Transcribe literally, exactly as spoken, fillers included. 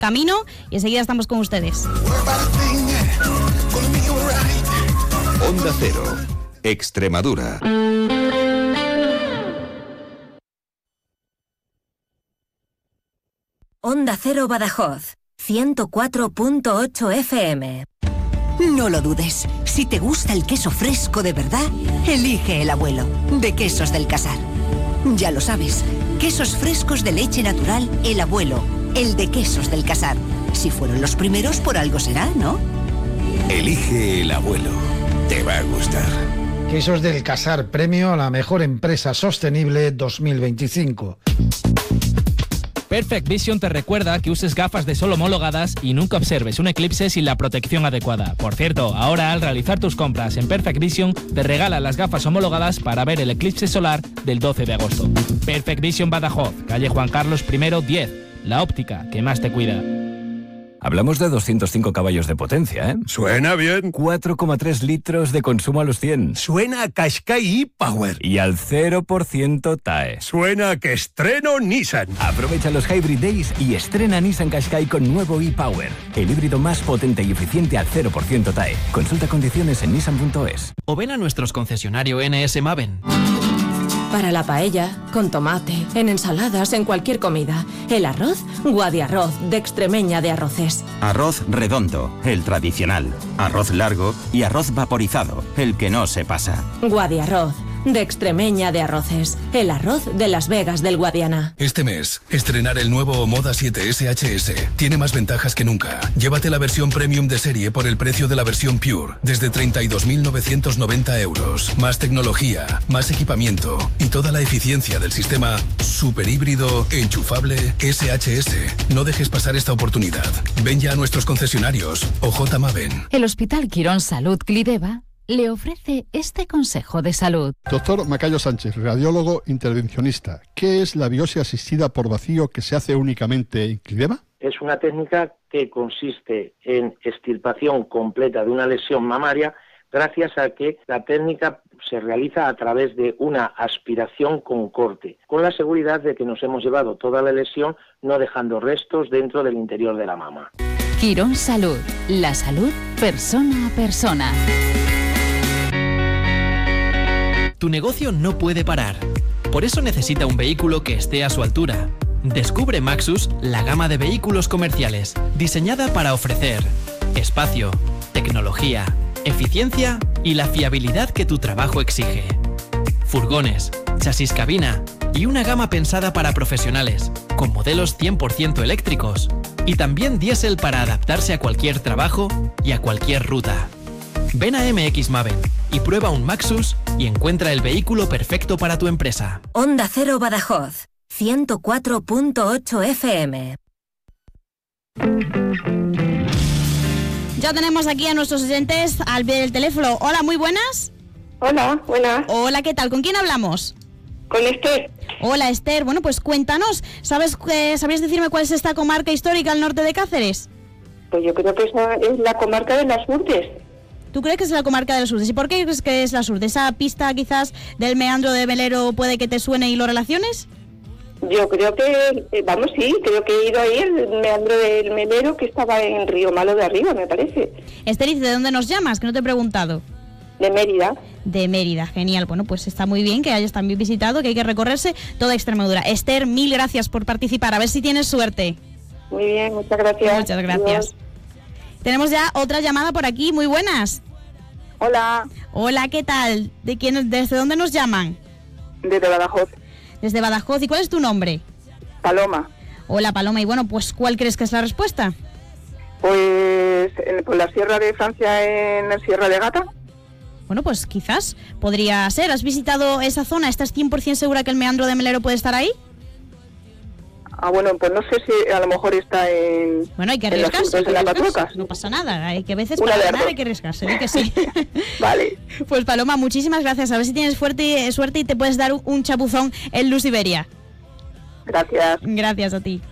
camino y enseguida estamos con ustedes. Onda Cero, Extremadura. Onda Cero Badajoz, ciento cuatro punto ocho F M. No lo dudes, si te gusta el queso fresco de verdad, elige El Abuelo, de Quesos del Casar. Ya lo sabes, quesos frescos de leche natural El Abuelo, el de Quesos del Casar. Si fueron los primeros, por algo será, ¿no? Elige El Abuelo, te va a gustar. Quesos del Casar, premio a la mejor empresa sostenible dos mil veinticinco. Perfect Vision te recuerda que uses gafas de sol homologadas y nunca observes un eclipse sin la protección adecuada. Por cierto, ahora al realizar tus compras en Perfect Vision te regalan las gafas homologadas para ver el eclipse solar del doce de agosto. Perfect Vision Badajoz, calle Juan Carlos primero diez, la óptica que más te cuida. Hablamos de doscientos cinco caballos de potencia, ¿eh? Suena bien. cuatro coma tres litros de consumo a los cien. Suena a Qashqai e-Power. Y al cero por ciento T A E. Suena a que estreno Nissan. Aprovecha los Hybrid Days y estrena Nissan Qashqai con nuevo e-Power. El híbrido más potente y eficiente al cero por ciento T A E. Consulta condiciones en nissan punto es. O ven a nuestros concesionarios N S Maven. Para la paella, con tomate, en ensaladas, en cualquier comida. El arroz, Guadiarroz, de Extremeña de Arroces. Arroz redondo, el tradicional. Arroz largo y arroz vaporizado, el que no se pasa. Guadiarroz, de Extremeña de Arroces. El arroz de Las Vegas del Guadiana. Este mes, estrenar el nuevo Moda siete S H S. Tiene más ventajas que nunca. Llévate la versión premium de serie por el precio de la versión Pure, desde treinta y dos mil novecientos noventa euros. Más tecnología, más equipamiento y toda la eficiencia del sistema super híbrido enchufable S H S. No dejes pasar esta oportunidad. Ven ya a nuestros concesionarios o J Maven. El Hospital Quirón Salud Clideva le ofrece este consejo de salud. Doctor Macayo Sánchez, radiólogo intervencionista. ¿Qué es la biopsia asistida por vacío que se hace únicamente en Clideva? Es una técnica que consiste en extirpación completa de una lesión mamaria gracias a que la técnica se realiza a través de una aspiración con corte, con la seguridad de que nos hemos llevado toda la lesión, no dejando restos dentro del interior de la mama. Quirón Salud, la salud persona a persona. Tu negocio no puede parar. Por eso necesita un vehículo que esté a su altura. Descubre Maxus, la gama de vehículos comerciales, diseñada para ofrecer espacio, tecnología, eficiencia y la fiabilidad que tu trabajo exige. Furgones, chasis cabina y una gama pensada para profesionales, con modelos cien por ciento eléctricos y también diésel para adaptarse a cualquier trabajo y a cualquier ruta. Ven a M X Maven y prueba un Maxus y encuentra el vehículo perfecto para tu empresa. Onda Cero Badajoz, ciento cuatro punto ocho F M. Ya tenemos aquí a nuestros oyentes al pie del teléfono. Hola, muy buenas. Hola, buenas. Hola, ¿qué tal? ¿Con quién hablamos? Con Esther. Hola, Esther. Bueno, pues cuéntanos. ¿Sabes que sabrías decirme cuál es esta comarca histórica al norte de Cáceres? Pues yo creo que esa es la comarca de las Urdes. ¿Tú crees que es la comarca de las Urdes? ¿Y por qué crees que es las Urdes? ¿Esa pista quizás del meandro de Melero puede que te suene y lo relaciones? Yo creo que, vamos, sí, creo que he ido ahí, el meandro del Melero, que estaba en Río Malo de Arriba, me parece. Esther, ¿de dónde nos llamas? Que no te he preguntado. De Mérida. De Mérida, genial. Bueno, pues está muy bien que hayas también visitado, que hay que recorrerse toda Extremadura. Esther, mil gracias por participar, a ver si tienes suerte. Muy bien, muchas gracias. Muchas gracias. Adiós. Tenemos ya otra llamada por aquí, muy buenas. Hola. Hola, ¿qué tal? ¿De quién, desde dónde nos llaman? Desde Badajoz. Desde Badajoz, ¿y cuál es tu nombre? Paloma. Hola, Paloma, y bueno, pues ¿cuál crees que es la respuesta? Pues por la Sierra de Francia, en el Sierra de Gata. Bueno, pues quizás podría ser. ¿Has visitado esa zona? ¿Estás cien por ciento segura que el meandro de Melero puede estar ahí? Ah, bueno, pues no sé si a lo mejor está en... Bueno, hay que arriesgarse. En las Patrucas. No pasa nada, hay que a veces para ganar hay que arriesgarse, di que sí. Vale. Pues Paloma, muchísimas gracias. A ver si tienes fuerte, suerte y te puedes dar un chapuzón en Luz Iberia. Gracias. Gracias a ti.